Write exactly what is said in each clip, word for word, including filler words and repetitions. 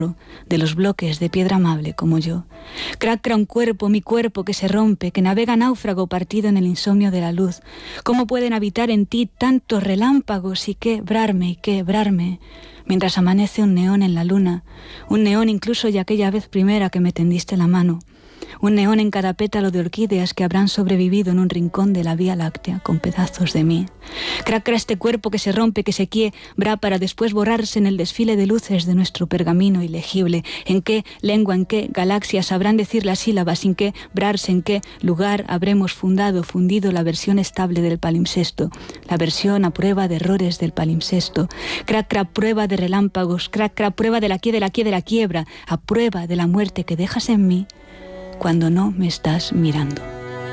de los bloques de piedra amable como yo. Cracra un cuerpo, mi cuerpo que se rompe, que navega náufrago partido en el insomnio de la luz. ¿Cómo pueden habitar en ti tantos relámpagos y quebrarme y quebrarme? Mientras amanece un neón en la luna, un neón incluso ya aquella vez primera que me tendiste la mano. Un neón en cada pétalo de orquídeas que habrán sobrevivido en un rincón de la Vía Láctea con pedazos de mí. Cracra este cuerpo que se rompe, que se quiebra para después borrarse en el desfile de luces de nuestro pergamino ilegible. ¿En qué lengua, en qué galaxia sabrán decir las sílabas? ¿Sin qué brarse? ¿En qué lugar habremos fundado, fundido la versión estable del palimpsesto? La versión a prueba de errores del palimpsesto. Cracra, prueba de relámpagos. Cracra, prueba de la quie, de la quie, de la quiebra. A prueba de la muerte que dejas en mí cuando no me estás mirando.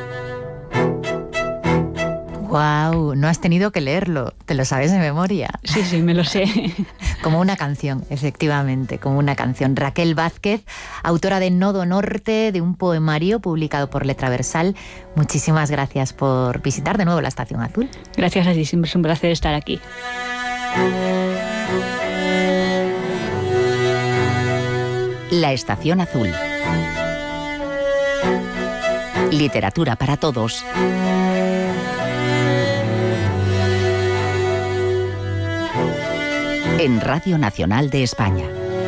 ¡Guau! No has tenido que leerlo, te lo sabes de memoria. Sí, sí, me lo sé. Como una canción, efectivamente, como una canción. Raquel Vázquez, autora de Nodo Norte, de un poemario publicado por Letra Versal. Muchísimas gracias por visitar de nuevo la Estación Azul. Gracias a ti, siempre es un placer estar aquí. La Estación Azul. Literatura para todos. En Radio Nacional de España.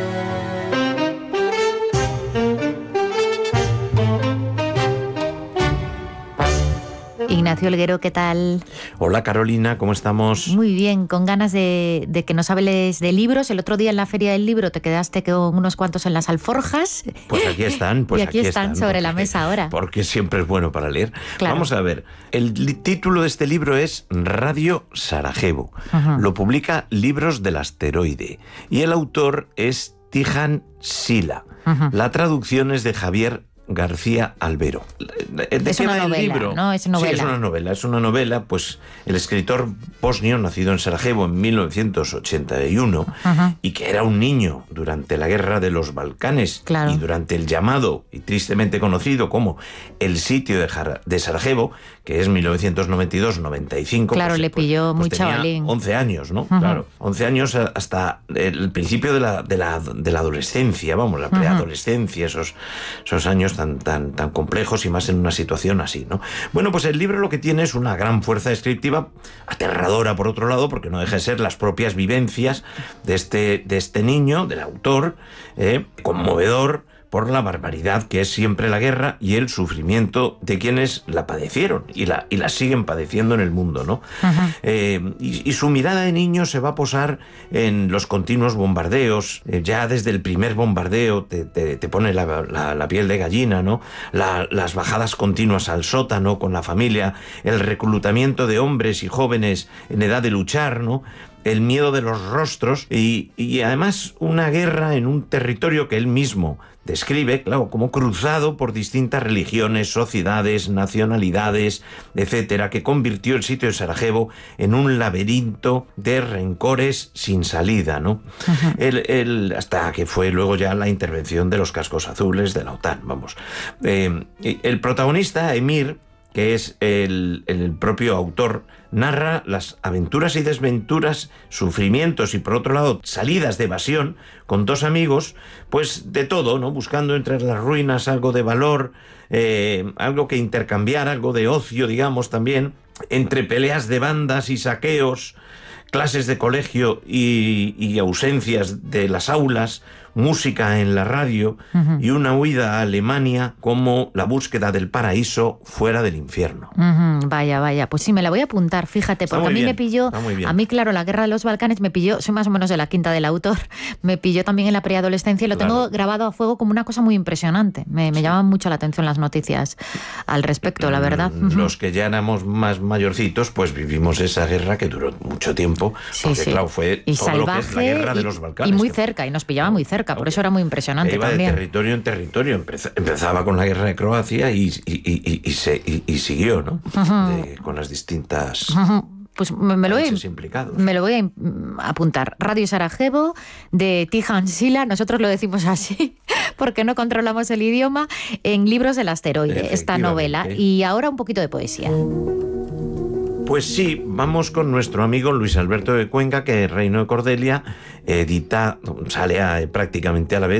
Ignacio Olguero, ¿qué tal? Hola Carolina, ¿cómo estamos? Muy bien, con ganas de, de que nos hables de libros. El otro día en la Feria del Libro te quedaste con unos cuantos en las alforjas. Pues aquí están. Pues y aquí, aquí están, están sobre porque, la mesa ahora. Porque siempre es bueno para leer. Claro. Vamos a ver, el título de este libro es Radio Sarajevo. Uh-huh. Lo publica Libros del Asteroide. Y el autor es Tijan Sila. Uh-huh. La traducción es de Javier García Albero. ¿De es una novela, libro? ¿no? Es novela. Sí, es una novela. Es una novela, pues el escritor bosnio, nacido en Sarajevo en mil novecientos ochenta y uno, uh-huh. y que era un niño durante la guerra de los Balcanes, claro. y durante el llamado y tristemente conocido como el sitio de, Jar- de Sarajevo, que es mil novecientos noventa y dos noventa y cinco. Claro, pues, le pilló pues, muy pues tenía chavalín. once años, ¿no? Uh-huh. Claro, once años hasta el principio de la, de la, de la adolescencia, vamos, la preadolescencia, esos, esos años tan, tan, tan complejos y más en una situación así, ¿no? Bueno, pues el libro lo que tiene es una gran fuerza descriptiva, aterradora por otro lado, porque no deja de ser las propias vivencias de este, de este niño, del autor, eh, conmovedor por la barbaridad que es siempre la guerra y el sufrimiento de quienes la padecieron y la, y la siguen padeciendo en el mundo, ¿no? Uh-huh. Eh, y, y su mirada de niño se va a posar en los continuos bombardeos. Eh, ya desde el primer bombardeo te, te, te pone la, la, la piel de gallina, ¿no? La, las bajadas continuas al sótano con la familia, el reclutamiento de hombres y jóvenes en edad de luchar, ¿no? El miedo de los rostros y, y además una guerra en un territorio que él mismo describe, claro, como cruzado por distintas religiones, sociedades, nacionalidades, etcétera, que convirtió el sitio de Sarajevo en un laberinto de rencores sin salida, ¿no? Uh-huh. El, el, hasta que fue luego ya la intervención de los cascos azules de la OTAN, vamos. Eh, el protagonista, Emir, que es el, el propio autor, narra las aventuras y desventuras, sufrimientos y por otro lado salidas de evasión con dos amigos, pues de todo, ¿no? Buscando entre las ruinas algo de valor, eh, algo que intercambiar, algo de ocio, digamos, también, entre peleas de bandas y saqueos, clases de colegio y, y ausencias de las aulas, música en la radio, uh-huh. y una huida a Alemania como la búsqueda del paraíso fuera del infierno. Uh-huh. Vaya, vaya, pues sí, me la voy a apuntar, fíjate, Está porque a mí bien, me pilló, a mí claro, la guerra de los Balcanes me pilló, soy más o menos de la quinta del autor, me pilló también en la preadolescencia y lo claro. tengo grabado a fuego como una cosa muy impresionante, me, me sí. llaman mucho la atención las noticias al respecto, la verdad. Los que ya éramos más mayorcitos, pues vivimos esa guerra que duró mucho tiempo, sí, porque sí. claro, fue y todo salvaje, lo que es la guerra y, de los Balcanes. Y muy cerca, y nos pillaba muy cerca, por eso era muy impresionante iba también. de territorio en territorio, empezaba con la guerra de Croacia y, y, y, y, se, y, y siguió, ¿no? Uh-huh. De, con las distintas... Uh-huh. Pues me, me, lo voy, me lo voy a apuntar. Radio Sarajevo, de Tijan Sila, nosotros lo decimos así, porque no controlamos el idioma, en Libros del Asteroide, esta novela. Y ahora un poquito de poesía. Pues sí, vamos con nuestro amigo Luis Alberto de Cuenca, que Reino de Cordelia edita, sale a, prácticamente a la vez